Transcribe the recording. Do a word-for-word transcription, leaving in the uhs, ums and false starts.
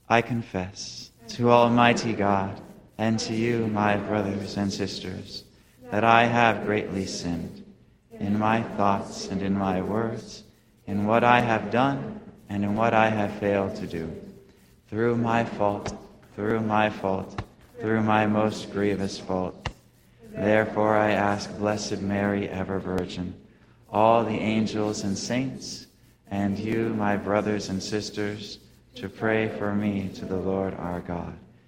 I confess to Almighty God and to you, my brothers and sisters, that I have greatly sinned in my thoughts and in my words, in what I have done and in what I have failed to do, through my fault, through my fault, through my most grievous fault. Therefore I ask Blessed Mary, ever Virgin, all the angels and saints, and you, my brothers and sisters, to pray for me to the Lord our God.